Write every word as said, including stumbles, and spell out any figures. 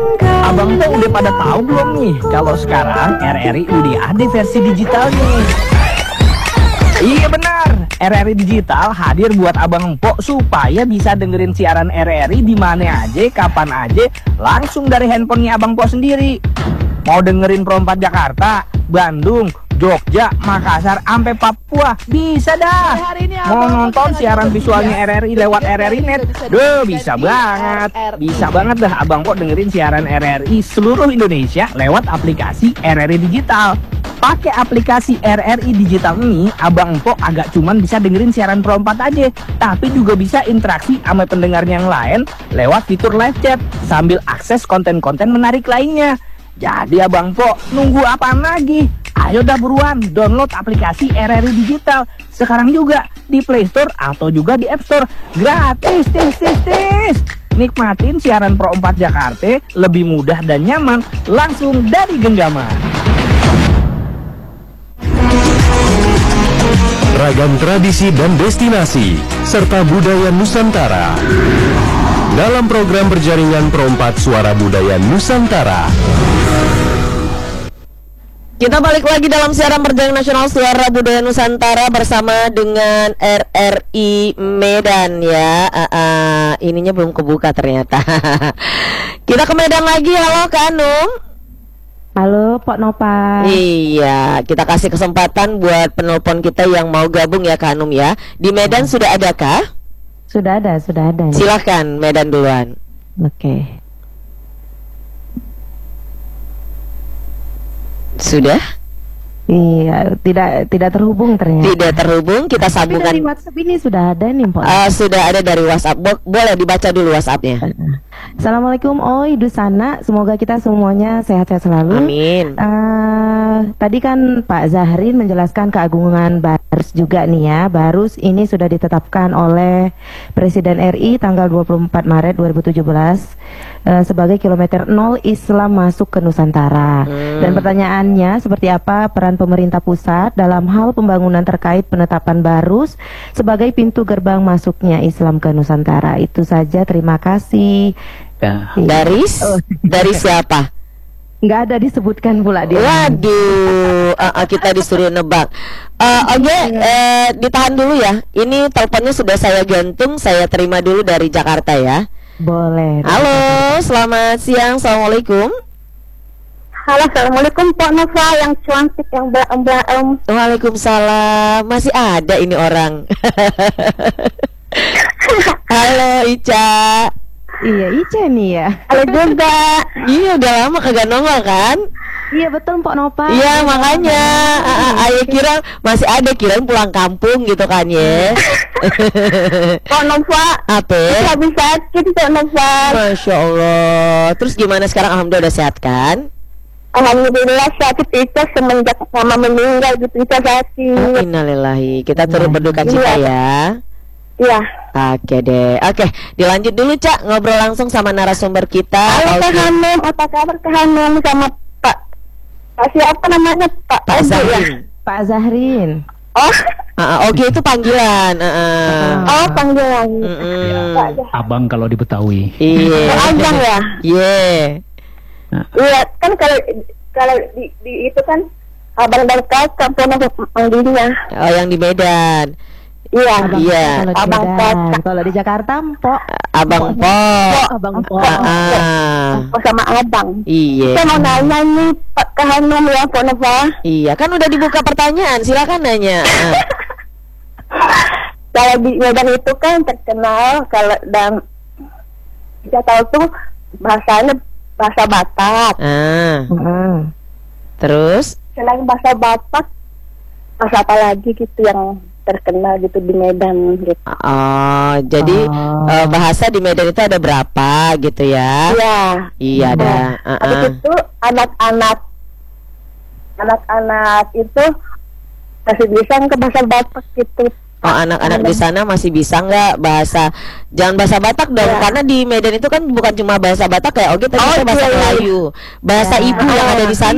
Abang tuh udah pada tahu belum nih kalau sekarang R R I udah ada versi digitalnya? Iya benar, R R I Digital hadir buat abang empok supaya bisa dengerin siaran R R I di mana aja, kapan aja, langsung dari handphonenya abang empok sendiri. Mau dengerin Pro empat Jakarta, Bandung, Jogja, Makassar, sampai Papua, bisa dah. Mau nonton siaran visualnya R R I lewat R R I Net, duh bisa banget. Bisa banget dah abang empok dengerin siaran R R I seluruh Indonesia lewat aplikasi R R I Digital. Pakai aplikasi R R I Digital ini, abang empok agak cuman bisa dengerin siaran Pro empat aja, tapi juga bisa interaksi sama pendengar yang lain lewat fitur live chat sambil akses konten-konten menarik lainnya. Jadi abang empok nunggu apaan lagi? Ayo dah buruan download aplikasi R R I Digital sekarang juga di Play Store atau juga di App Store, gratis, tis, tis, tis. Nikmatin siaran Pro empat Jakarta lebih mudah dan nyaman langsung dari genggaman. Ragam tradisi dan destinasi serta budaya Nusantara dalam program berjaringan Pro empat Suara Budaya Nusantara. Kita balik lagi dalam siaran berjaringan nasional Suara Budaya Nusantara bersama dengan R R I Medan ya. Uh, uh, ininya belum kebuka ternyata. Kita ke Medan lagi. Halo Kak Anum. Halo Pok Nova. Iya, kita kasih kesempatan buat penelpon kita yang mau gabung ya Kak Anum ya. Di Medan hmm. sudah adakah? Sudah ada, sudah ada. Silahkan Medan duluan. Oke. Okay. Sudah? Iya, tidak tidak terhubung ternyata. Tidak terhubung, kita sambungkan. Tapi dari WhatsApp ini sudah ada nih, Pok. Uh, sudah ada dari WhatsApp. Bo boleh dibaca dulu WhatsAppnya. Assalamualaikum, oi Dusana, semoga kita semuanya sehat-sehat selalu. Amin. Uh, tadi kan Pak Zahrin menjelaskan keagungan Barus juga nih ya. Barus ini sudah ditetapkan oleh Presiden R I tanggal dua puluh empat Maret dua ribu tujuh belas uh, sebagai kilometer nol Islam masuk ke Nusantara. Hmm. Dan pertanyaannya seperti apa peran pemerintah pusat dalam hal pembangunan terkait penetapan Barus sebagai pintu gerbang masuknya Islam ke Nusantara. Itu saja, terima kasih. Ya. Dari dari siapa? Nggak ada disebutkan pula dia. Waduh, uh, uh, kita disuruh nebak. Uh, Oke, okay, uh, ditahan dulu ya. Ini teleponnya sudah saya gantung, saya terima dulu dari Jakarta ya. Boleh. Halo, selamat siang, assalamualaikum. Halo, assalamualaikum Pak Nova yang cantik yang mbak-mbak. Waalaikumsalam. Masih ada ini orang. Halo Ica. Iya, Ica nih ya. Halo juga. Iya, udah lama kagak nongol kan? Iya betul Pak Nova. Iya makanya Ayah kira masih ada, kirain pulang kampung gitu kan ya. Pak Nova. Apa? Habis sakit Pak Nova. Masya Allah. Terus gimana sekarang? Alhamdulillah udah sehat kan? Alhamdulillah sakit itu semenjak mama meninggal gitu bisa sakit. Oh, innalillahi. Kita turut berduka cita ya. Iya. Oke deh. Oke, dilanjut dulu Cak, ngobrol langsung sama narasumber kita. Halo Kak Hanum, apa kabar Kak Hanum sama Pak? Pak siapa namanya Pak? Pak Zahrin. Ya? Pak Zahrin. Oh. Uh, Oke itu panggilan. Uh, uh. Oh panggilan. Mm -mm. Ya, abang kalau di Betawi. Iya. Oh, abang ya. Iya. Iya kan kalau kalau di, di itu kan abang dan kakak pernah manggilnya. Oh yang di Medan. Iya, abang, iya. Kalau di abang Medan. Kalau di Jakarta, Mpok. Abang Po. Abang Po. Ah. Oh, sama abang. Iya. Saya mau nanya nih Pak Hanum ya, Pak Nova. Iya, kan udah dibuka pertanyaan, silakan nanya. Kalau di Medan itu kan terkenal kalau dan kita tahu tuh bahasanya bahasa Batak. Ah. Hmm. Terus? Selain bahasa Batak, bahasa apa lagi gitu yang terkenal gitu di Medan gitu. Oh, jadi oh. Uh, bahasa di Medan itu ada berapa gitu ya? Iya. Iya ada. Nah, habis uh -uh. itu anak-anak anak-anak itu masih bisa ke bahasa Batak gitu. Oh, anak-anak di sana masih bisa nggak bahasa, jangan bahasa Batak dong, ya. Karena di Medan itu kan bukan cuma bahasa Batak kayak oke, tapi oh, bahasa iya, Melayu, bahasa ya. Ibu yang ada di sana